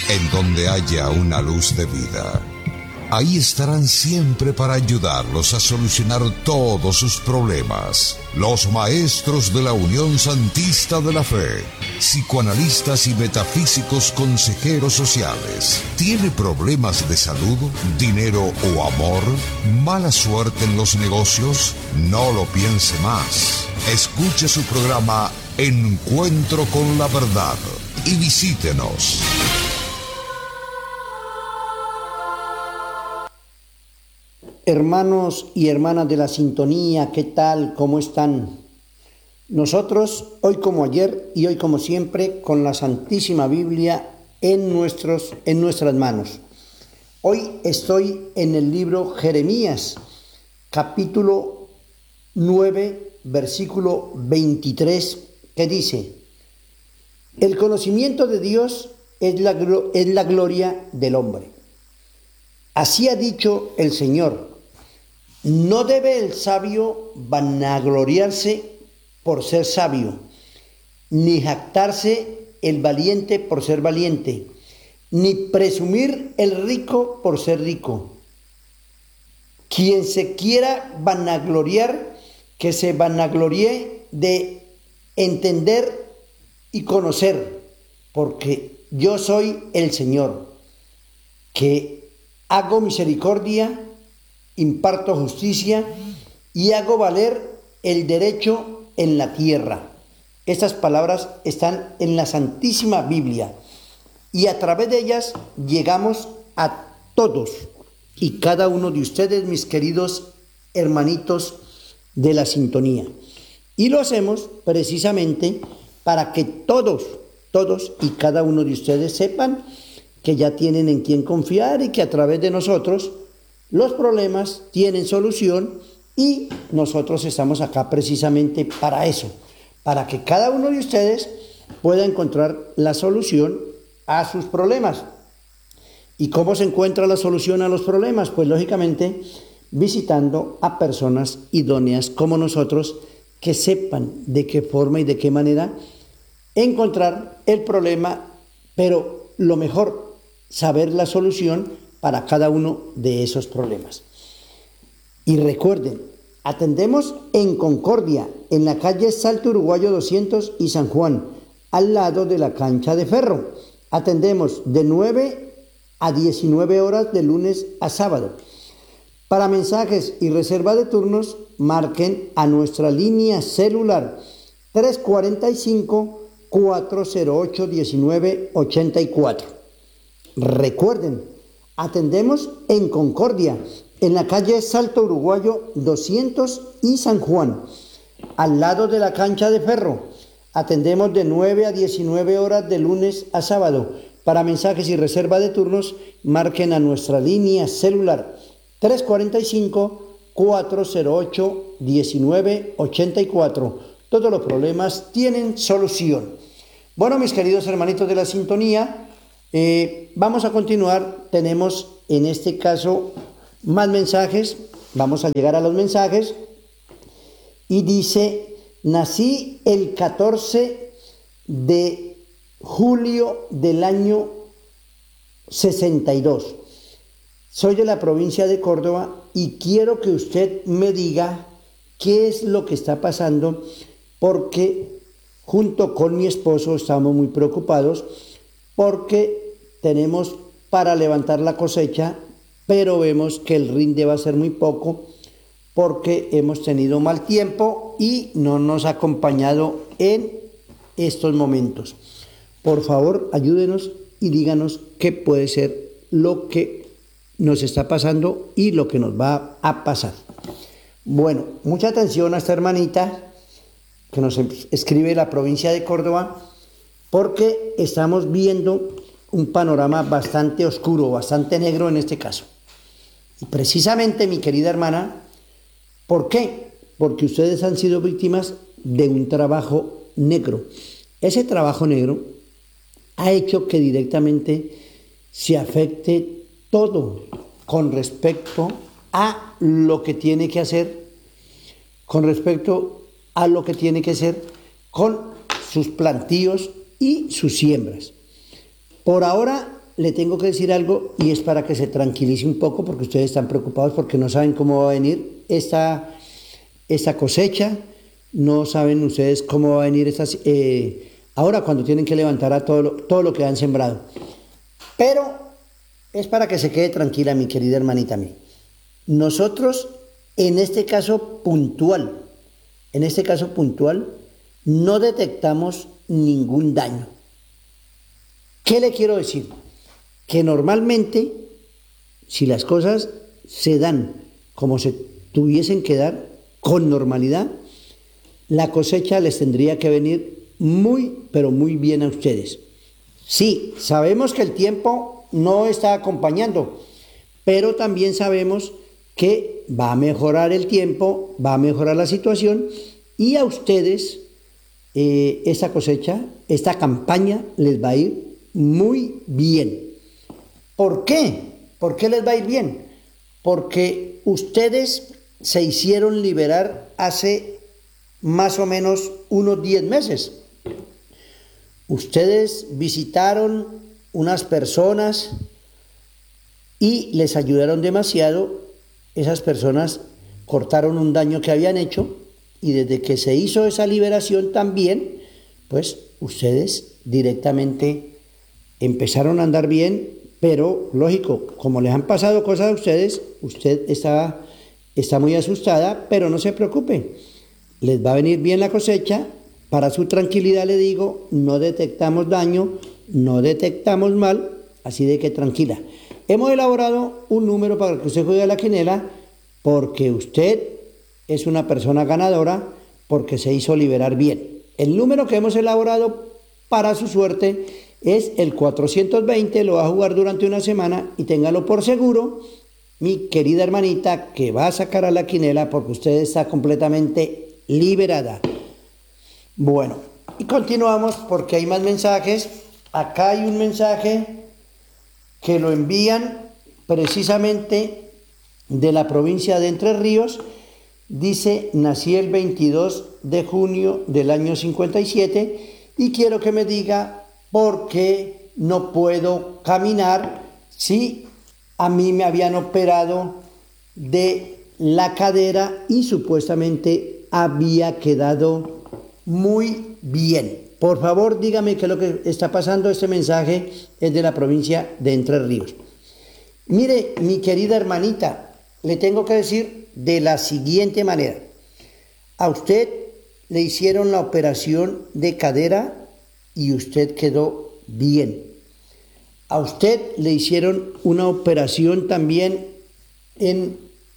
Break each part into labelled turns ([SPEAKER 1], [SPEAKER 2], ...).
[SPEAKER 1] En donde haya una luz de vida, ahí estarán siempre para ayudarlos a solucionar todos sus problemas. Los maestros de la Unión Santista de la Fe, psicoanalistas y metafísicos consejeros sociales. ¿Tiene problemas de salud, dinero o amor? ¿Mala suerte en los negocios? No lo piense más. Escuche su programa Encuentro con la Verdad y visítenos.
[SPEAKER 2] Hermanos y hermanas de la sintonía, ¿qué tal? ¿Cómo están? Nosotros, hoy como ayer y hoy como siempre, con la Santísima Biblia en nuestras manos. Hoy estoy en el libro Jeremías, capítulo 9, versículo 23, que dice: el conocimiento de Dios es la gloria del hombre. Así ha dicho el Señor. No debe el sabio vanagloriarse por ser sabio, ni jactarse el valiente por ser valiente, ni presumir el rico por ser rico. Quien se quiera vanagloriar, que se vanaglorie de entender y conocer, porque yo soy el Señor, que hago misericordia, imparto justicia y hago valer el derecho en la tierra. Estas palabras están en la Santísima Biblia y a través de ellas llegamos a todos y cada uno de ustedes, mis queridos hermanitos de la sintonía. Y lo hacemos precisamente para que todos y cada uno de ustedes sepan que ya tienen en quién confiar y que a través de nosotros los problemas tienen solución, y nosotros estamos acá precisamente para eso, para que cada uno de ustedes pueda encontrar la solución a sus problemas. ¿Y cómo se encuentra la solución a los problemas? Pues lógicamente visitando a personas idóneas como nosotros, que sepan de qué forma y de qué manera encontrar el problema, pero lo mejor, saber la solución para cada uno de esos problemas. Y recuerden, atendemos en Concordia, en la calle Salto Uruguayo 200 y San Juan, al lado de la cancha de ferro. Atendemos de 9 a 19 horas de lunes a sábado. Para mensajes y reserva de turnos, marquen a nuestra línea celular 345-408-1984. Recuerden, atendemos en Concordia, en la calle Salto Uruguayo 200 y San Juan, al lado de la cancha de ferro. Atendemos de 9 a 19 horas de lunes a sábado. Para mensajes y reserva de turnos, marquen a nuestra línea celular 345-408-1984. Todos los problemas tienen solución. Bueno, mis queridos hermanitos de la sintonía, vamos a continuar. Tenemos en este caso más mensajes. Vamos a llegar a los mensajes. Y dice: nací el 14 de julio del año 62. Soy de la provincia de Córdoba y quiero que usted me diga qué es lo que está pasando, porque junto con mi esposo estamos muy preocupados porque tenemos para levantar la cosecha, pero vemos que el rinde va a ser muy poco porque hemos tenido mal tiempo y no nos ha acompañado en estos momentos. Por favor, ayúdenos y díganos qué puede ser lo que nos está pasando y lo que nos va a pasar. Bueno, mucha atención a esta hermanita que nos escribe la provincia de Córdoba, porque estamos viendo un panorama bastante oscuro, bastante negro en este caso. Y precisamente, mi querida hermana, ¿por qué? Porque ustedes han sido víctimas de un trabajo negro. Ese trabajo negro ha hecho que directamente se afecte todo con respecto a lo que tiene que hacer, con sus plantíos y sus siembras. Por ahora le tengo que decir algo y es para que se tranquilice un poco porque ustedes están preocupados porque no saben cómo va a venir esta cosecha, no saben ustedes cómo va a venir ahora cuando tienen que levantar a todo lo que han sembrado. Pero es para que se quede tranquila, mi querida hermanita mía. Nosotros, en este caso puntual, no detectamos ningún daño. ¿Qué le quiero decir? Que normalmente, si las cosas se dan como se tuviesen que dar, con normalidad, la cosecha les tendría que venir muy, pero muy bien a ustedes. Sí, sabemos que el tiempo no está acompañando, pero también sabemos que va a mejorar el tiempo, va a mejorar la situación y a ustedes esta cosecha, esta campaña les va a ir muy bien. ¿Por qué? ¿Por qué les va a ir bien? Porque ustedes se hicieron liberar hace más o menos unos 10 meses. Ustedes visitaron unas personas y les ayudaron demasiado. Esas personas cortaron un daño que habían hecho y desde que se hizo esa liberación también, pues ustedes directamente empezaron a andar bien, pero lógico, como les han pasado cosas a ustedes, usted está muy asustada, pero no se preocupe, les va a venir bien la cosecha. Para su tranquilidad le digo, no detectamos daño, no detectamos mal, así de que tranquila. Hemos elaborado un número para que usted juegue a la quinela, porque usted es una persona ganadora, porque se hizo liberar bien. El número que hemos elaborado para su suerte es el 420, lo va a jugar durante una semana y téngalo por seguro, mi querida hermanita, que va a sacar a la quinela porque usted está completamente liberada. Bueno, y continuamos porque hay más mensajes. Acá hay un mensaje que lo envían precisamente de la provincia de Entre Ríos. Dice, nací el 22 de junio del año 57 y quiero que me diga por qué no puedo caminar si a mí me habían operado de la cadera y supuestamente había quedado muy bien. Por favor, dígame qué es lo que está pasando. Este mensaje es de la provincia de Entre Ríos. Mire, mi querida hermanita, le tengo que decir de la siguiente manera. A usted le hicieron la operación de cadera y usted quedó bien. A usted le hicieron una operación también en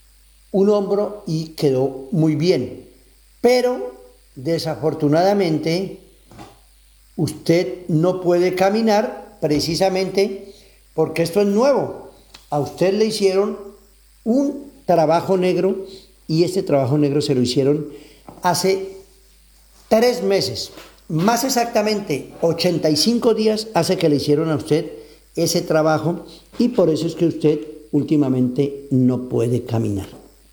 [SPEAKER 2] un hombro y quedó muy bien. Pero desafortunadamente usted no puede caminar precisamente porque esto es nuevo. A usted le hicieron un trabajo negro y este trabajo negro se lo hicieron hace 3 meses. Más exactamente 85 días hace que le hicieron a usted ese trabajo y por eso es que usted últimamente no puede caminar.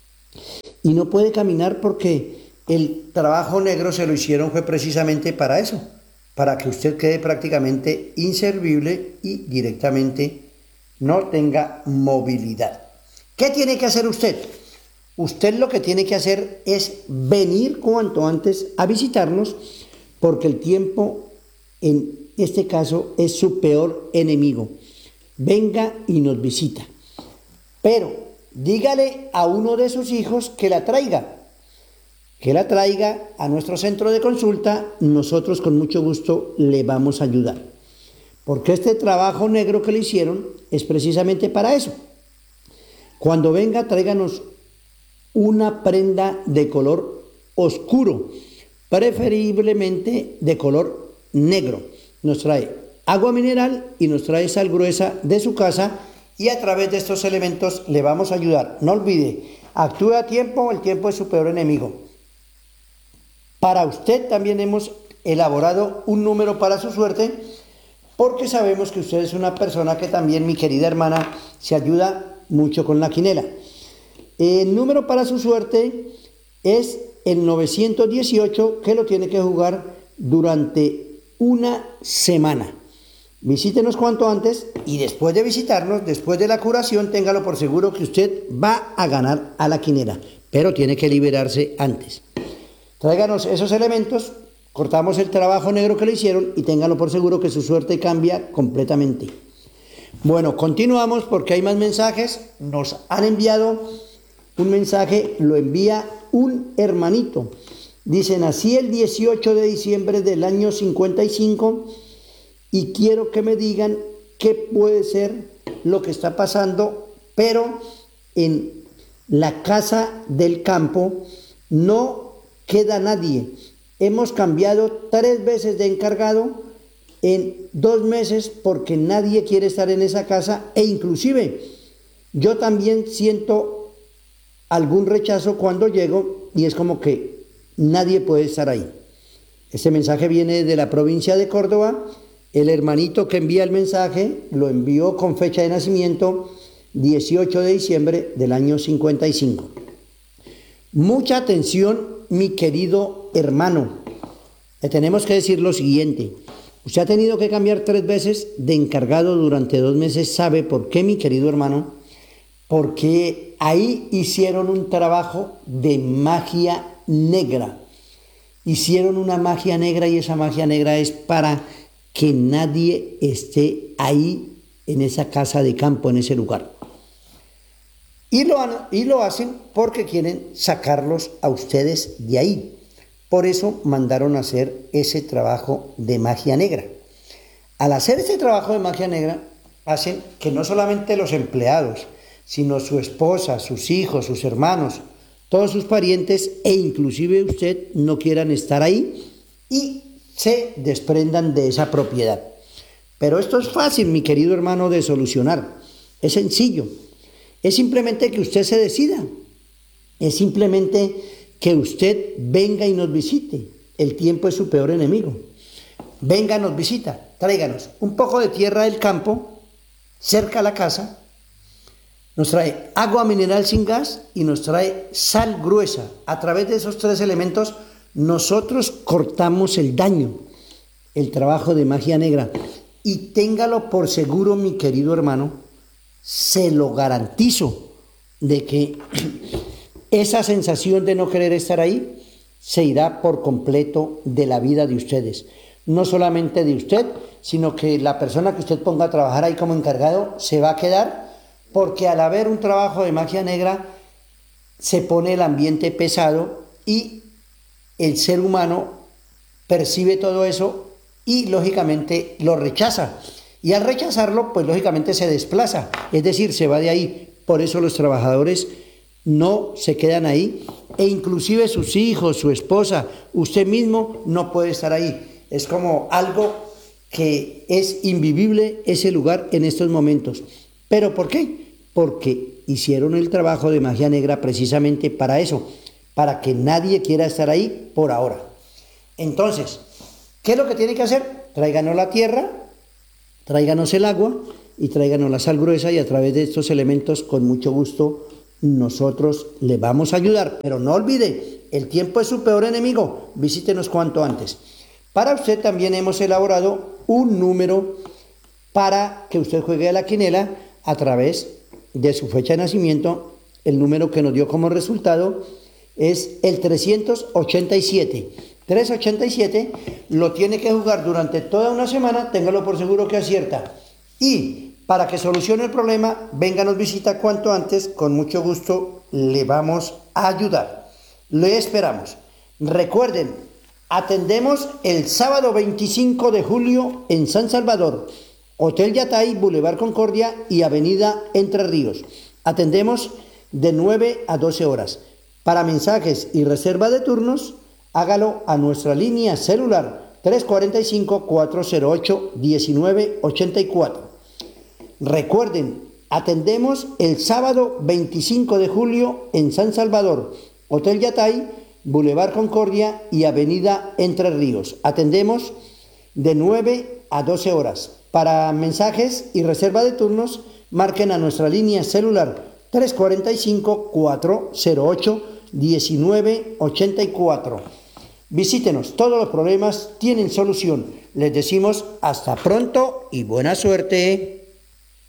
[SPEAKER 2] Y no puede caminar porque el trabajo negro se lo hicieron fue precisamente para eso, para que usted quede prácticamente inservible y directamente no tenga movilidad. ¿Qué tiene que hacer usted? Usted lo que tiene que hacer es venir cuanto antes a visitarnos, porque el tiempo en este caso es su peor enemigo. Venga y nos visita. Pero dígale a uno de sus hijos que la traiga a nuestro centro de consulta. Nosotros con mucho gusto le vamos a ayudar. Porque este trabajo negro que le hicieron es precisamente para eso. Cuando venga, tráiganos una prenda de color oscuro, preferiblemente de color negro. Nos trae agua mineral y nos trae sal gruesa de su casa y a través de estos elementos le vamos a ayudar. No olvide, actúe a tiempo, el tiempo es su peor enemigo. Para usted también hemos elaborado un número para su suerte, porque sabemos que usted es una persona que también, mi querida hermana, se ayuda mucho con la quinela. El número para su suerte es el 918, que lo tiene que jugar durante una semana. Visítenos cuanto antes y después de visitarnos, después de la curación, téngalo por seguro que usted va a ganar a la quinela, pero tiene que liberarse antes. Tráiganos esos elementos, cortamos el trabajo negro que le hicieron y téngalo por seguro que su suerte cambia completamente. Bueno, continuamos porque hay más mensajes. Nos han enviado un mensaje, lo envía un hermanito. Dice: nací el 18 de diciembre del año 55 y quiero que me digan qué puede ser lo que está pasando, pero en la casa del campo no queda nadie. Hemos cambiado 3 veces de encargado en 2 meses porque nadie quiere estar en esa casa, e inclusive yo también siento algún rechazo cuando llego y es como que nadie puede estar ahí. Este mensaje viene de la provincia de Córdoba. El hermanito que envía el mensaje lo envió con fecha de nacimiento 18 de diciembre del año 55. Mucha atención, mi querido hermano. Le tenemos que decir lo siguiente: usted ha tenido que cambiar 3 veces de encargado durante 2 meses. ¿Sabe por qué, mi querido hermano? Porque ahí hicieron un trabajo de magia negra. Hicieron una magia negra y esa magia negra es para que nadie esté ahí en esa casa de campo, en ese lugar. Y lo hacen porque quieren sacarlos a ustedes de ahí. Por eso mandaron a hacer ese trabajo de magia negra. Al hacer este trabajo de magia negra, hacen que no solamente los empleados, sino su esposa, sus hijos, sus hermanos, todos sus parientes e inclusive usted no quieran estar ahí y se desprendan de esa propiedad. Pero esto es fácil, mi querido hermano, de solucionar. Es sencillo. Es simplemente que usted se decida. Es simplemente que usted venga y nos visite. El tiempo es su peor enemigo. Venga, nos visita. Tráiganos un poco de tierra del campo cerca a la casa. Nos trae agua mineral sin gas y nos trae sal gruesa. A través de esos 3 elementos nosotros cortamos el daño, el trabajo de magia negra. Y téngalo por seguro, mi querido hermano, se lo garantizo, de que esa sensación de no querer estar ahí se irá por completo de la vida de ustedes. No solamente de usted, sino que la persona que usted ponga a trabajar ahí como encargado se va a quedar, porque al haber un trabajo de magia negra se pone el ambiente pesado y el ser humano percibe todo eso y lógicamente lo rechaza. Y al rechazarlo, pues lógicamente se desplaza, es decir, se va de ahí. Por eso los trabajadores no se quedan ahí, e inclusive sus hijos, su esposa, usted mismo no puede estar ahí. Es como algo que es invivible ese lugar en estos momentos. ¿Pero por qué? Porque hicieron el trabajo de magia negra precisamente para eso, para que nadie quiera estar ahí por ahora. Entonces, ¿qué es lo que tiene que hacer? Tráiganos la tierra, tráiganos el agua y tráiganos la sal gruesa, y a través de estos elementos, con mucho gusto, nosotros le vamos a ayudar. Pero no olvide, el tiempo es su peor enemigo. Visítenos cuanto antes. Para usted también hemos elaborado un número para que usted juegue a la quinela a través de su fecha de nacimiento. El número que nos dio como resultado es el 387. 387 lo tiene que jugar durante toda una semana, téngalo por seguro que acierta. Y para que solucione el problema, venga, nos visita cuanto antes, con mucho gusto le vamos a ayudar. Le esperamos. Recuerden, atendemos el sábado 25 de julio en San Salvador, Hotel Yatay, Boulevard Concordia y Avenida Entre Ríos. Atendemos de 9 a 12 horas. Para mensajes y reserva de turnos, hágalo a nuestra línea celular 345-408-1984. Recuerden, atendemos el sábado 25 de julio en San Salvador, Hotel Yatay, Boulevard Concordia y Avenida Entre Ríos. Atendemos de 9 a 12 horas. Para mensajes y reserva de turnos, marquen a nuestra línea celular 345-408-1984. Visítenos, todos los problemas tienen solución. Les decimos hasta pronto y buena suerte.